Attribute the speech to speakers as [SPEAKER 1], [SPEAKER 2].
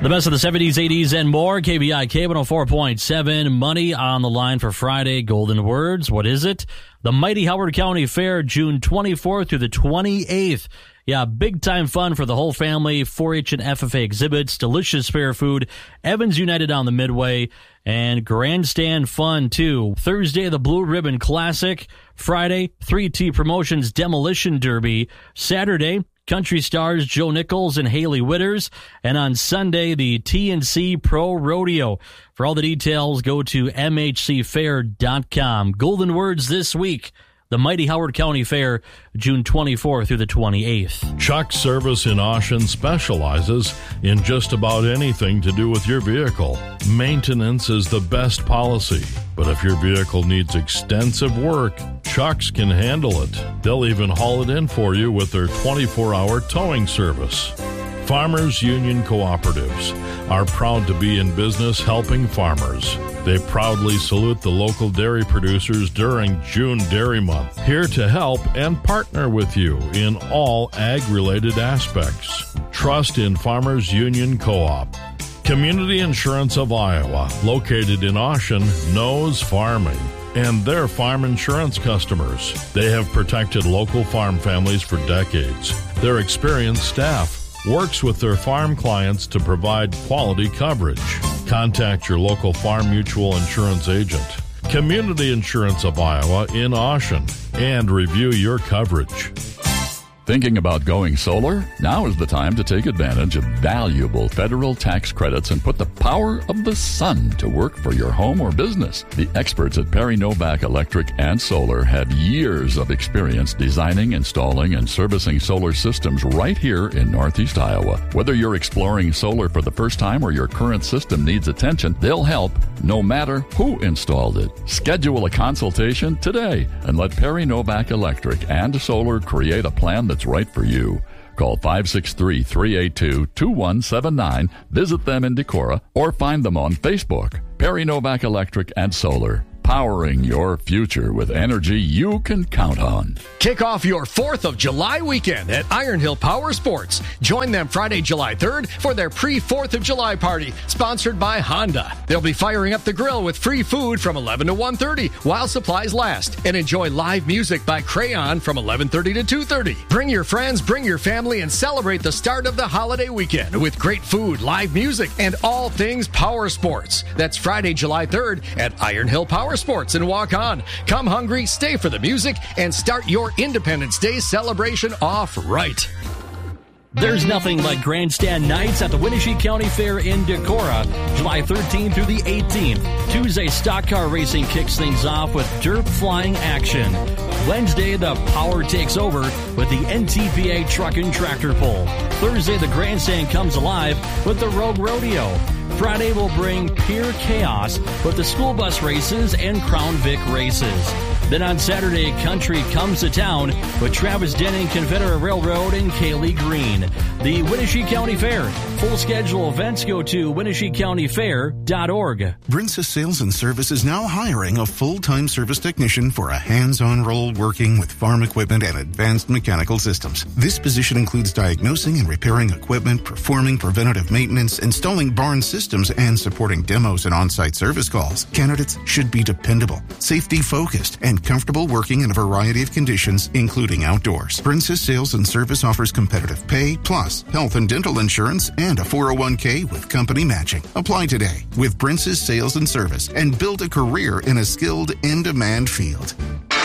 [SPEAKER 1] The best of the 70s, 80s, and more. KBIK 104.7. Money on the line for Friday. Golden Words. What is it? The Mighty Howard County Fair, June 24th through the 28th. Yeah, big-time fun for the whole family. 4-H and FFA exhibits, delicious fair food, Evans United on the Midway, and grandstand fun, too. Thursday, the Blue Ribbon Classic. Friday, 3T Promotions Demolition Derby. Saturday, country stars Joe Nichols and Haley Witters. And on Sunday, the TNC Pro Rodeo. For all the details, go to mhcfair.com. Golden Words this week. The Mighty Howard County Fair, June 24th through the 28th.
[SPEAKER 2] Chuck Service in Ocean specializes in just about anything to do with your vehicle. Maintenance is the best policy, but if your vehicle needs extensive work, Chuck's can handle it. They'll even haul it in for you with their 24-hour towing service. Farmers Union Cooperatives are proud to be in business helping farmers. They proudly salute the local dairy producers during June Dairy Month, here to help and partner with you in all ag-related aspects. Trust in Farmers Union Co-op. Community Insurance of Iowa, located in Ocean, knows farming and their farm insurance customers. They have protected local farm families for decades. Their experienced staff works with their farm clients to provide quality coverage. Contact your local Farm Mutual Insurance agent, Community Insurance of Iowa in Ocean, and review your coverage.
[SPEAKER 3] Thinking about going solar? Now is the time to take advantage of valuable federal tax credits and put the power of the sun to work for your home or business. The experts at Perry Novak Electric and Solar have years of experience designing, installing, and servicing solar systems right here in Northeast Iowa. Whether you're exploring solar for the first time or your current system needs attention, they'll help no matter who installed it. Schedule a consultation today and let Perry Novak Electric and Solar create a plan that's right for you. Call 563-382-2179, visit them in Decorah, or find them on Facebook. Perry Novak Electric and Solar, powering your future with energy you can count on.
[SPEAKER 4] Kick off your 4th of July weekend at Iron Hill Power Sports. Join them Friday, July 3rd for their pre-4th of July party, sponsored by Honda. They'll be firing up the grill with free food from 11 to 1:30 while supplies last, and enjoy live music by Crayon from 11:30 to 2:30. Bring your friends, bring your family, and celebrate the start of the holiday weekend with great food, live music, and all things power sports. That's Friday, July 3rd at Iron Hill Power Sports in Waukon. Come hungry, stay for the music, and start your Independence Day celebration off right.
[SPEAKER 1] There's nothing like grandstand nights at the Winnebago County Fair in Decorah, July 13th through the 18th. Tuesday, stock car racing kicks things off with dirt flying action. Wednesday, the power takes over with the NTPA truck and tractor pull. Thursday, the grandstand comes alive with the Rogue Rodeo. Friday will bring pure chaos with the school bus races and Crown Vic races. Then on Saturday, country comes to town with Travis Denning, Confederate Railroad, and Kaylee Green. The Winnebago County Fair. Full schedule events go to WinnebagoCountyFair.org.
[SPEAKER 5] Brinsis Sales and Service is now hiring a full-time service technician for a hands-on role working with farm equipment and advanced mechanical systems. This position includes diagnosing and repairing equipment, performing preventative maintenance, installing barn systems, and supporting demos and on-site service calls. Candidates should be dependable, safety-focused, and comfortable working in a variety of conditions, including outdoors. Brinsis Sales and Service offers competitive pay, plus health and dental insurance, and a 401k with company matching. Apply today with Brinsis Sales and Service and build a career in a skilled, in-demand field.